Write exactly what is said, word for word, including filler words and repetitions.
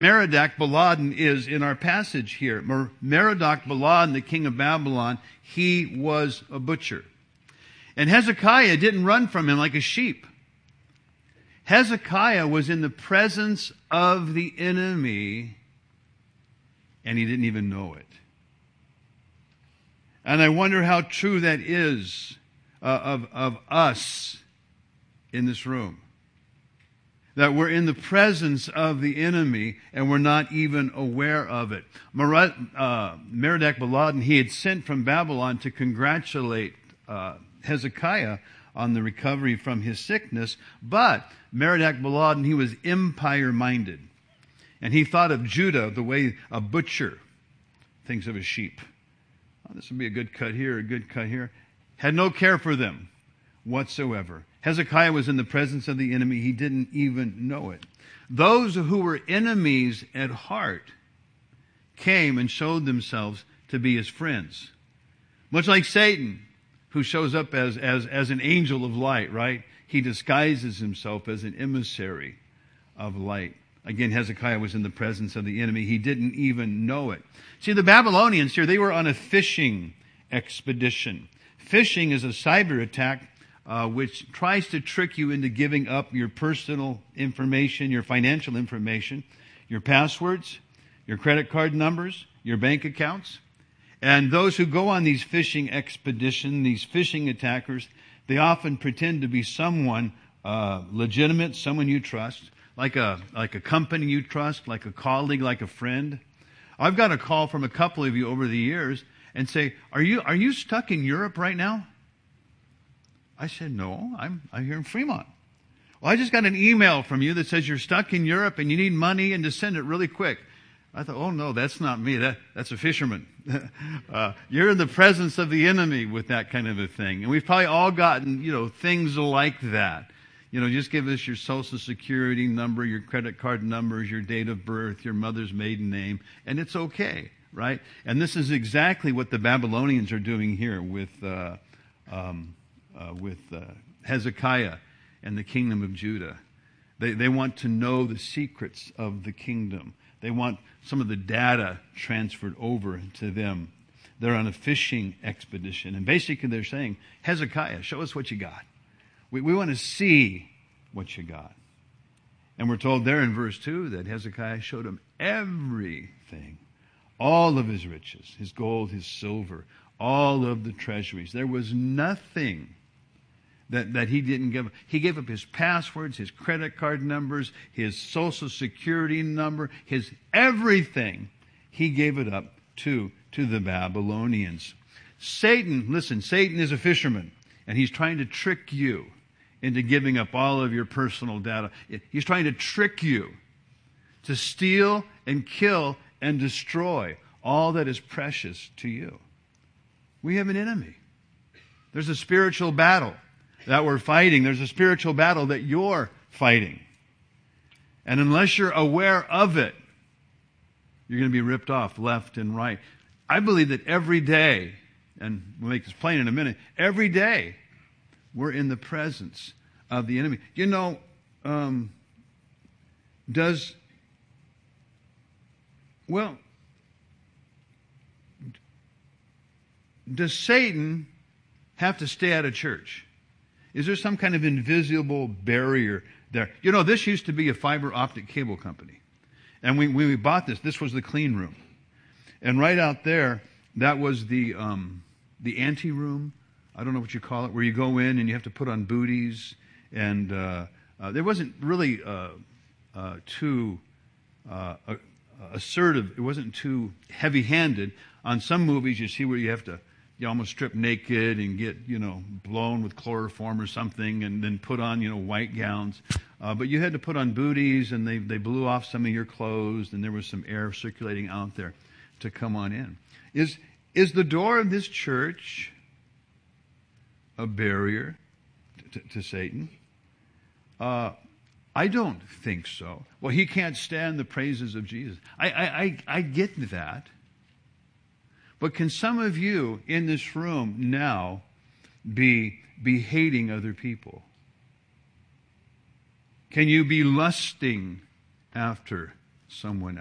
Merodach Baladan is in our passage here. Mer- Merodach Baladan, the king of Babylon, he was a butcher. And Hezekiah didn't run from him like a sheep. Hezekiah was in the presence of the enemy, and he didn't even know it. And I wonder how true that is uh, of, of us in this room. That we're in the presence of the enemy and we're not even aware of it. Merodach uh, Baladan, he had sent from Babylon to congratulate uh, Hezekiah on the recovery from his sickness, but Merodach Baladan, he was empire-minded. And he thought of Judah the way a butcher thinks of a sheep. Oh, this would be a good cut here, a good cut here. Had no care for them whatsoever. Hezekiah was in the presence of the enemy. He didn't even know it. Those who were enemies at heart came and showed themselves to be his friends. Much like Satan, who shows up as, as, as an angel of light, right? He disguises himself as an emissary of light. Again, Hezekiah was in the presence of the enemy. He didn't even know it. See, the Babylonians here, they were on a fishing expedition. Phishing is a cyber attack uh, which tries to trick you into giving up your personal information, your financial information, your passwords, your credit card numbers, your bank accounts. And those who go on these phishing expeditions, these phishing attackers, they often pretend to be someone uh, legitimate, someone you trust, like a like a company you trust, like a colleague, like a friend. I've got a call from a couple of you over the years and say, "Are you are you stuck in Europe right now?" I said, "No, I'm I'm here in Fremont." "Well, I just got an email from you that says you're stuck in Europe and you need money and to send it really quick." I thought, "Oh no, that's not me. That that's a fisherman." uh, you're in the presence of the enemy with that kind of a thing, and we've probably all gotten you know things like that. You know, just give us your social security number, your credit card numbers, your date of birth, your mother's maiden name, and it's okay, right? And this is exactly what the Babylonians are doing here with uh, um, uh, with uh, Hezekiah and the kingdom of Judah. They they want to know the secrets of the kingdom. They want some of the data transferred over to them. They're on a fishing expedition, and basically they're saying, "Hezekiah, show us what you got. We, we want to see what you got." And we're told there in verse two that Hezekiah showed him everything, all of his riches, his gold, his silver, all of the treasuries. There was nothing that, that he didn't give. He gave up his passwords, his credit card numbers, his social security number, his everything. He gave it up to, to the Babylonians. Satan, listen, Satan is a fisherman, and he's trying to trick you into giving up all of your personal data. He's trying to trick you to steal and kill and destroy all that is precious to you. We have an enemy. There's a spiritual battle that we're fighting. There's a spiritual battle that you're fighting. And unless you're aware of it, you're going to be ripped off left and right. I believe that every day, and we'll make this plain in a minute, every day, we're in the presence of the enemy. You know, um, does, well, does Satan have to stay out of church? Is there some kind of invisible barrier there? You know, this used to be a fiber optic cable company. And we, when we bought this, this was the clean room. And right out there, that was the um, the ante room. I don't know what you call it, where you go in and you have to put on booties. And uh, uh, there wasn't really uh, uh, too uh, assertive. It wasn't too heavy-handed. On some movies, you see where you have to you almost strip naked and get, you know, blown with chloroform or something and then put on, you know, white gowns. Uh, but you had to put on booties, and they, they blew off some of your clothes, and there was some air circulating out there to come on in. Is, is the door of this church a barrier to, to, to Satan? Uh, I don't think so. Well, he can't stand the praises of Jesus. I, I, I, I get that. But can some of you in this room now be, be hating other people? Can you be lusting after someone